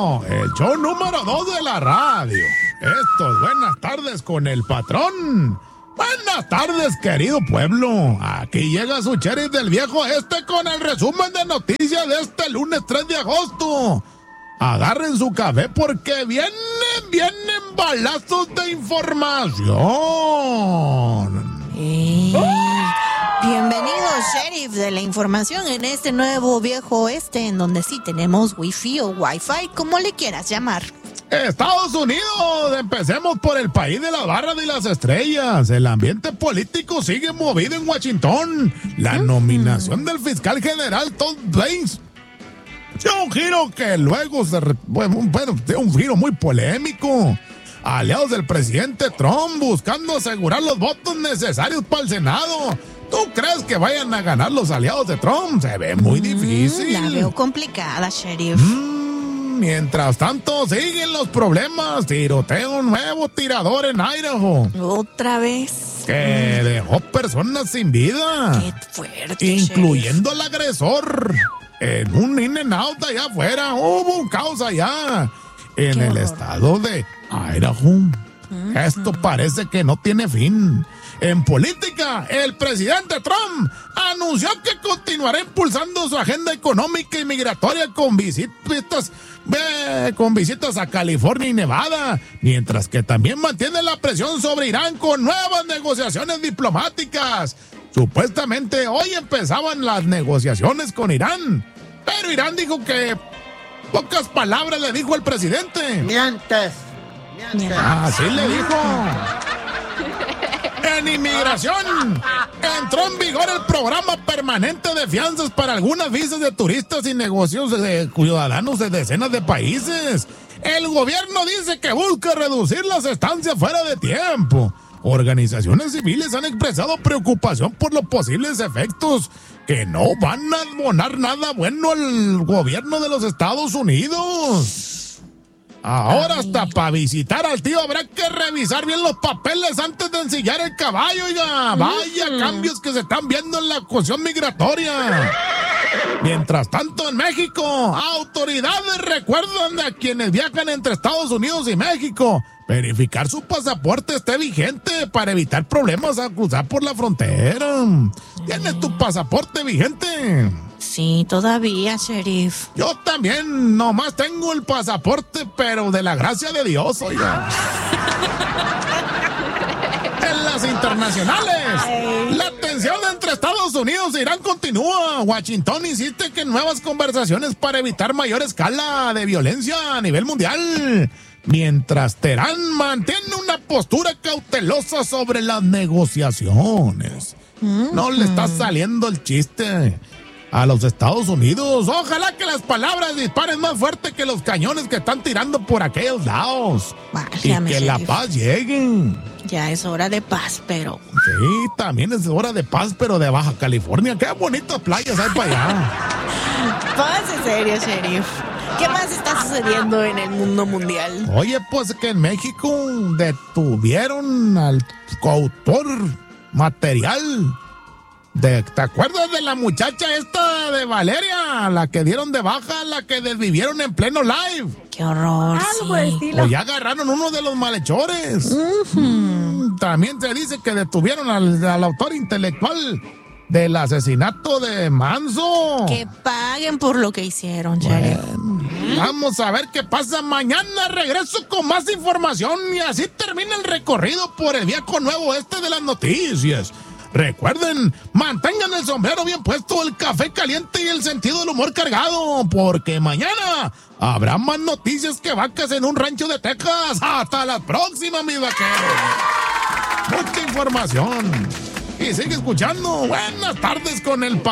el show número 2 de la radio. Esto es Buenas Tardes con el Patrón. Buenas tardes, querido pueblo. Aquí llega su sheriff del viejo oeste con el resumen de noticias de este lunes 3 de agosto. Agarren su café porque vienen balazos de información. Bienvenido, sheriff de la información en este nuevo viejo oeste, en donde sí tenemos wifi o wifi, como le quieras llamar. Estados Unidos, empecemos por el país de las barras y las estrellas. El ambiente político sigue movido en Washington. La nominación del fiscal general Todd Blanche dio un giro que luego un giro muy polémico. Aliados del presidente Trump buscando asegurar los votos necesarios para el Senado. ¿Tú crees que vayan a ganar los aliados de Trump? Se ve muy difícil. La veo complicada, sheriff. Mientras tanto, siguen los problemas. Tiroteo nuevo, tirador en Idaho. ¿Otra vez? Que dejó personas sin vida. Qué fuerte, incluyendo sheriff. al agresor. En un In-N-Out allá afuera. Hubo un caos allá. En el estado de Idaho. Esto parece que no tiene fin. En política, el presidente Trump anunció que continuará impulsando su agenda económica y migratoria con visitas a California y Nevada, mientras que también mantiene la presión sobre Irán con nuevas negociaciones diplomáticas. Supuestamente hoy empezaban las negociaciones con Irán, pero Irán dijo que pocas palabras le dijo el presidente. Mientes. Así le dijo. En inmigración, entró en vigor el programa permanente de fianzas para algunas visas de turistas y negocios de ciudadanos de decenas de países. El gobierno dice que busca reducir las estancias fuera de tiempo. Organizaciones civiles han expresado preocupación por los posibles efectos que no van a abonar nada bueno al gobierno de los Estados Unidos. Ahora hasta para visitar al tío habrá que revisar bien los papeles antes de ensillar el caballo, oiga. Vaya cambios que se están viendo en la cuestión migratoria. Mientras tanto, en México, autoridades recuerdan a quienes viajan entre Estados Unidos y México verificar su pasaporte esté vigente para evitar problemas al cruzar por la frontera. ¿Tienes tu pasaporte vigente? Sí, todavía, sheriff. Yo también, nomás tengo el pasaporte, pero de la gracia de Dios, oiga. En las internacionales, la tensión entre Estados Unidos e Irán continúa. Washington insiste que nuevas conversaciones para evitar mayor escala de violencia a nivel mundial. Mientras Teherán mantiene una postura cautelosa sobre las negociaciones. No le está saliendo el chiste a los Estados Unidos. Ojalá que las palabras disparen más fuerte que los cañones que están tirando por aquellos lados. Válgame, y que la paz llegue. Ya es hora de paz, pero... Sí, también es hora de paz, pero de Baja California. Qué bonitas playas hay para allá. Póngase serio, sheriff. ¿Qué más está sucediendo en el mundo mundial? Oye, pues que en México detuvieron al coautor material. ¿Te acuerdas de la muchacha esta de Valeria? La que dieron de baja, la que desvivieron en pleno live. ¡Qué horror! Algo de estilo. O ya agarraron uno de los malhechores. También se dice que detuvieron al autor intelectual del asesinato de Manso. Que paguen por lo que hicieron, sheriff. Vamos a ver qué pasa mañana. Regreso con más información y así termina el recorrido por el viejo nuevo oeste de las noticias. Recuerden, mantengan el sombrero bien puesto, el café caliente y el sentido del humor cargado, porque mañana habrá más noticias que vacas en un rancho de Texas. Hasta la próxima, mis vaqueros. Mucha información. Y sigue escuchando Buenas Tardes con el